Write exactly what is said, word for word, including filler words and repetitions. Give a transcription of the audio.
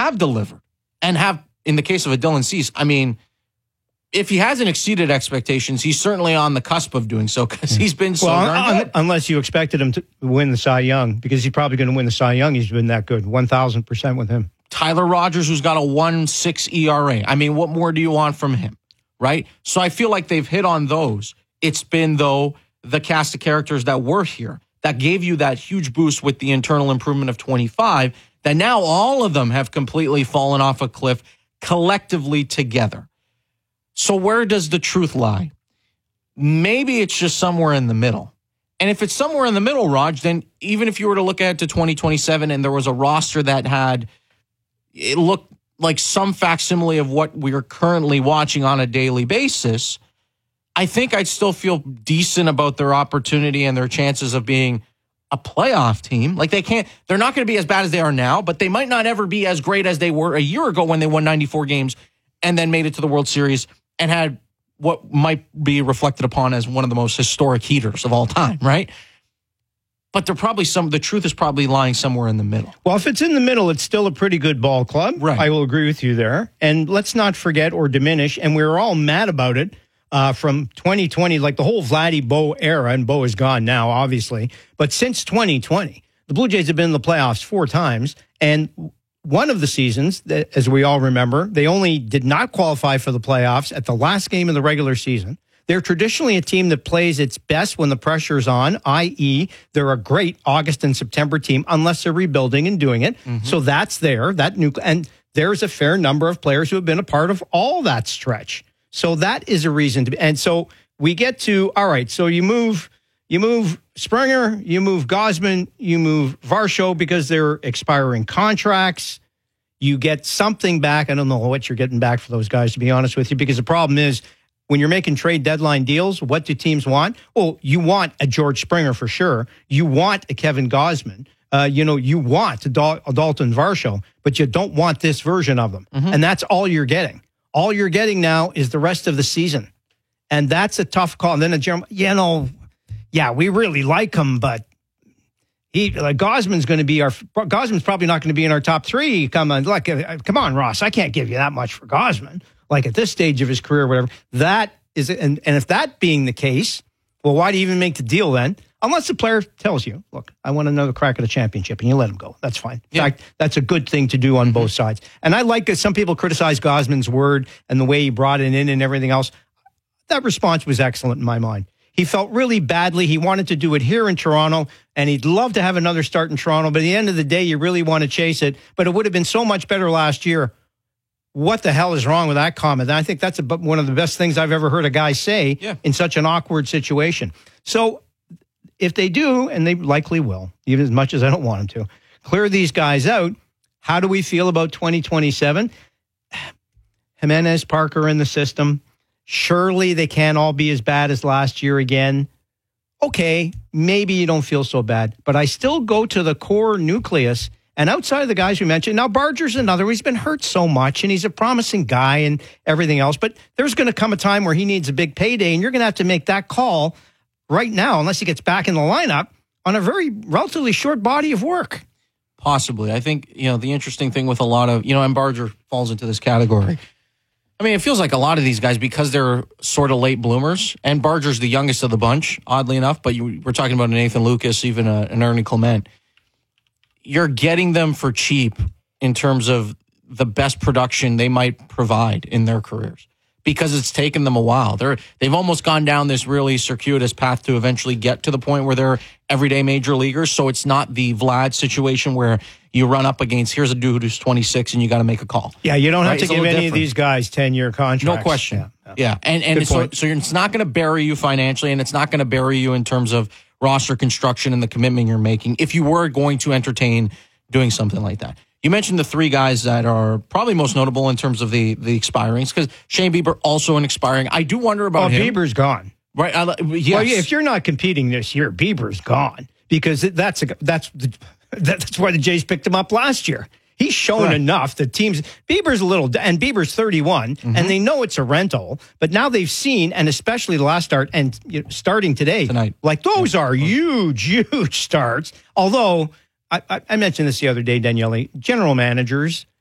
have delivered and have, in the case of a Dylan Cease, I mean, if he hasn't exceeded expectations, he's certainly on the cusp of doing so because he's been so well, darn good. Unless you expected him to win the Cy Young, because he's probably going to win the Cy Young. He's been that good, one thousand percent with him. Tyler Rogers, who's got a one point six E R A. I mean, what more do you want from him, right? So I feel like they've hit on those. It's been, though, the cast of characters that were here that gave you that huge boost with the internal improvement of twenty-five, that now all of them have completely fallen off a cliff collectively together. So where does the truth lie? Maybe it's just somewhere in the middle. And if it's somewhere in the middle, Raj, then even if you were to look ahead to twenty twenty-seven and there was a roster that had, it looked like some facsimile of what we're currently watching on a daily basis, I think I'd still feel decent about their opportunity and their chances of being a playoff team. Like they can't, they're not going to be as bad as they are now, but they might not ever be as great as they were a year ago when they won ninety-four games and then made it to the World Series and had what might be reflected upon as one of the most historic heaters of all time, right? But they're probably some, the truth is probably lying somewhere in the middle. Well, if it's in the middle, it's still a pretty good ball club. Right. I will agree with you there. And let's not forget or diminish, and we were all mad about it uh, from twenty twenty, like the whole Vladdy Bo era, and Bo is gone now, obviously. But since twenty twenty, the Blue Jays have been in the playoffs four times, and one of the seasons, as we all remember, they only did not qualify for the playoffs at the last game of the regular season. They're traditionally a team that plays its best when the pressure's on, that is, they're a great August and September team, unless they're rebuilding and doing it. Mm-hmm. So that's there, that new, and there's a fair number of players who have been a part of all that stretch. So that is a reason to be. And so we get to, all right, so you move, you move Springer, you move Gausman, you move Varsho because they're expiring contracts. You get something back. I don't know what you're getting back for those guys, to be honest with you, because the problem is when you're making trade deadline deals, what do teams want? Oh, you want a George Springer for sure. You want a Kevin Gausman. Uh, you know, you want a, Dal- a Dalton Varsho, but you don't want this version of them. Mm-hmm. And that's all you're getting. All you're getting now is the rest of the season. And that's a tough call. And then a general, you know, yeah, we really like him, but he, like, Gausman's going to be our, Gausman's probably not going to be in our top three. Come on, like, uh, come on, Ross. I can't give you that much for Gausman. Like at this stage of his career, whatever. That is, and, and if that being the case, well, why do you even make the deal then? Unless the player tells you, look, I want another crack at a championship, and you let him go. That's fine. In yeah. fact, that's a good thing to do on mm-hmm. both sides. And I like that some people criticize Gausman's word and the way he brought it in and everything else. That response was excellent in my mind. He felt really badly. He wanted to do it here in Toronto, and he'd love to have another start in Toronto. But at the end of the day, you really want to chase it. But it would have been so much better last year. What the hell is wrong with that comment? And I think that's a, one of the best things I've ever heard a guy say yeah. in such an awkward situation. So if they do, and they likely will, even as much as I don't want them to, clear these guys out, how do we feel about twenty twenty-seven? Jimenez, Parker in the system. Surely they can't all be as bad as last year again. Okay, maybe you don't feel so bad, but I still go to the core nucleus. And outside of the guys we mentioned, now Barger's another. He's been hurt so much, and he's a promising guy and everything else. But there's going to come a time where he needs a big payday, and you're going to have to make that call right now, unless he gets back in the lineup, on a very relatively short body of work. Possibly. I think, you know, the interesting thing with a lot of, you know, and Barger falls into this category. I mean, it feels like a lot of these guys, because they're sort of late bloomers, and Barger's the youngest of the bunch, oddly enough, but you, we're talking about an Nathan Lucas, even a, an Ernie Clement. You're getting them for cheap in terms of the best production they might provide in their careers, because it's taken them a while. They're, they've almost gone down this really circuitous path to eventually get to the point where they're everyday major leaguers. So it's not the Vlad situation where you run up against, here's a dude who's twenty-six and you got to make a call. Yeah, you don't right? have to it's give any different. of these guys ten-year contracts. No question. Yeah, yeah. yeah. and, and so, so it's not going to bury you financially, and it's not going to bury you in terms of roster construction and the commitment you're making if you were going to entertain doing something like that. You mentioned the three guys that are probably most notable in terms of the the expirings, because Shane Bieber also an expiring. I do wonder about oh, him. Bieber's gone. Right. I, yes. Well, if you're not competing this year, Bieber's gone, because that's a, that's the, that's why the Jays picked him up last year. He's shown right. enough that teams. Bieber's a little, and Bieber's thirty-one, mm-hmm. and they know it's a rental. But now they've seen, and especially the last start, and you know, starting today, tonight, like those yeah. are huge, huge starts. Although I, I mentioned this the other day, Daniele, general managers